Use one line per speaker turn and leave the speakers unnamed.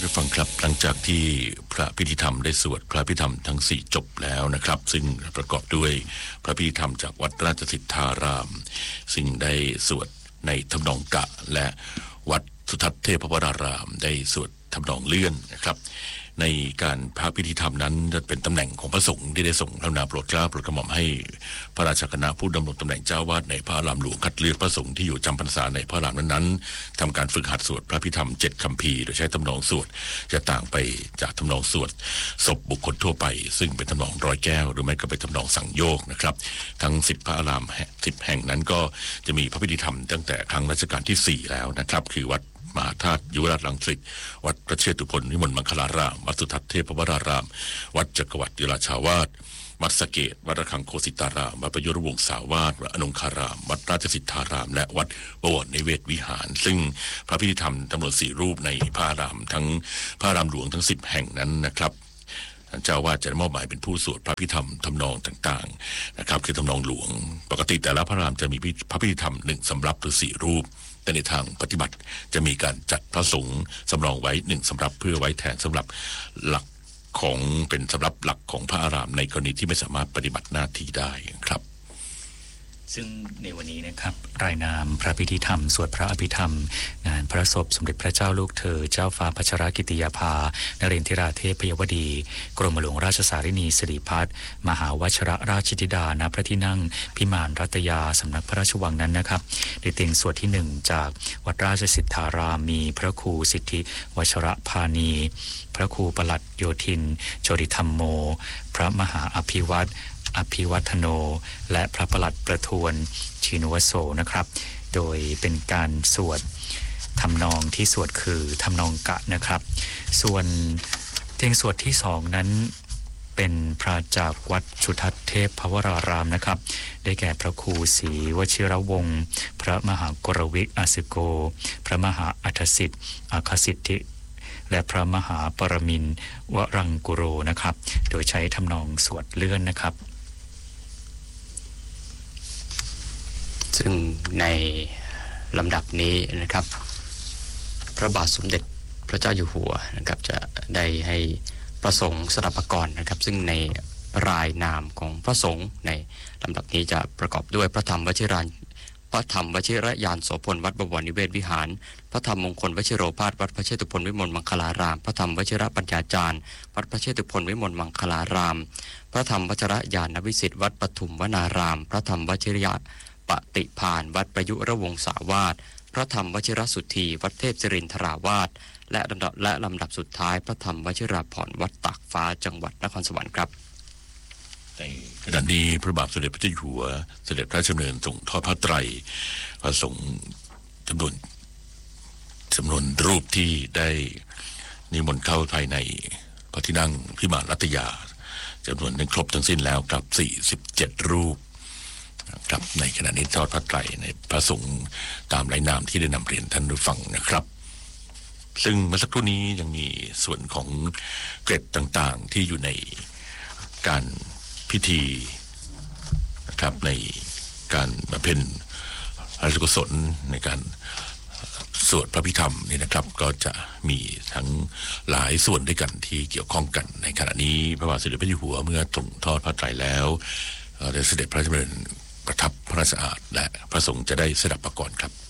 ท่านฟังครับหลังจากที่พระพิธีธรรมได้สวดพระพิธีธรรมทั้ง4จบแล้วนะครับซึ่งประกอบด้วยพระพิธีธรรมจากวัดราชสิทธารามซึ่งได้สวดในทำนองกะและวัดสุทัศน์เทพวรารามได้สวดทำนองเลื่อนนะครับในการพระพิธีธรรมนั้นจะเป็นตำแหน่งของพระสงฆ์ที่ได้ส่งพระนามโปรดเกล้าโปรดกระหม่อมให้พระราชคณะผู้ดำรงตำแหน่งเจ้าวาดในพระอารามหลวงคัดเลือกพระสงฆ์ที่อยู่จำพรรษาในพระอารามนั้นๆทำการฝึกหัดสวดพระพิธรรม7คัมภีร์โดยใช้ทำนองสวดจะต่างไปจากทำนองสวดศพบุคคลทั่วไปซึ่งเป็นทำนองร้อยแก้วหรือไม่ก็เป็นทำนองสังโยกนะครับทั้ง10พระอาราม10แห่งนั้นก็จะมีพระพิธีธรรมตั้งแต่ครั้งรัชกาลที่4แล้วนะครับคือวัดมหาธาตุยุวราชรังสิตวัดพระเชตุพนวิมลมังคลารามวัดสุทัศน์เทพวรารามวัดจักรวรรดิราชาวาสวัดสะเกษวัดระฆังโคสิตารามวัดประยุรวงศาวาสวัดอนงคารามวัดราชสิทธารามและวัดบวรนิเวศวิหารซึ่งพระพิธีธรรมจำนวน4รูปในพระอารามทั้งพระอารามหลวงทั้ง10แห่งนั้นนะครับเจ้าวาดจะมอบหมายเป็นผู้สวดพระพิธรรมทำนองต่างๆนะครับคือทำนองหลวงปกติแต่ละพระอารามจะมีพระพิธีธรรม1สำรับหรือ4รูปแต่ในทางปฏิบัติจะมีการจัดพระสงฆ์สำรองไว้1สำรับเพื่อไว้แทนสำหรับหลักของเป็นสำรับหลักของพระอารามในกรณีที่ไม่สามารถปฏิบัติหน้าที่ได้ครับ
ซึ่งในวันนี้นะครับรายนามพระพิธีธรรมสวดพระอภิธรรมงานพระศพสมเด็จพระเจ้าลูกเธอเจ้าฟ้าพัชรกิติยาภานเรนทิราเทพยวดีกรมหลวงราชสารินีสิริพัฒน์มหาวชิรราชธิดาณพระที่นั่งพิมานรัตยาสำนักพระราชวังนั้นนะครับได้เต็งสวดที่1จากวัดราชสิทธารามมีพระครูสิทธิวชรพานีพระครูปลัดโยธินโชติธรรมโมพระมหาอภิวัฒโนและพระปลัดประทวนชินวโสนะครับโดยเป็นการสวดทำนองที่สวดคือทำนองกะนะครับส่วนเพลงสวดที่2นั้นเป็นพระจากวัดสุทัศน์เทพวรารามนะครับได้แก่พระครูศรีวชิรวงศ์พระมหากรวิกอาสิโกพระมหาอัฏฐสิทธิ์อาคสิทธิและพระมหาปรมินทร์วรังกุโรนะครับโดยใช้ทำนองสวดเลื่อนนะครับ
ซึ่งในลำดับนี้นะครับพระบาทสมเด็จพระเจ้าอยู่หัวนะครับจะได้ให้พระสงฆ์สดับปกรณ์นะครับซึ่งในรายนามของพระสงฆ์ในลำดับนี้จะประกอบด้วยพระธรรมวชิรยานโสพลวัดบวรนิเวศวิหารพระธรรมมงคลวชิโรภาสวัดพระเชตุพนวิมลมังคลารามพระธรรมวชิรปัญญาจารย์วัดพระเชตุพนวิมลมังคลารามพระธรรมวชิรญาณวิสิทธิ์วัดปทุมวนารามพระธรรมวชิรปฏิภาณวัดประยุรวงศาวาสพระธรรมวชิรสุทธีวัดเทพศิรินทราวาสและลำดับสุดท้ายพระธรรมวชิราภรณ์วัดตากฟ้าจังหวัดนครสวรรค์ครับ
ในขณะนี้พระบาทสมเด็จพระเจ้าอยู่หัวเสด็จพระราชดำเนินส่งทอดผ้าไตรพระสงฆ์จำนวนรูปที่ได้นิมนต์เข้าภายในพระที่นั่งพิมานรัตยาจำนวนครบทั้งสิ้นแล้วกับ47รูปครับในขณะนี้ทอดพระไตรในพระสงฆ์ตามรายนามที่ได้นำเรียนท่านผู้ฟังนะครับซึ่งเมื่อสักครู่นี้ยังมีส่วนของเกร็ดต่างๆที่อยู่ในการพิธีนะครับในการบำเพ็ญพระราชกุศลในการสวดพระพิธรรมนี่นะครับก็จะมีทั้งหลายส่วนด้วยกันที่เกี่ยวข้องกันในขณะนี้พระบาทสมเด็จพระเจ้าอยู่หัวเมื่อส่งทอดพระไตรแล้วได้เสด็จพระราชดำเนินประทับพระราชอาสน์และพระสงฆ์จะได้สดับปกรณ์ครับ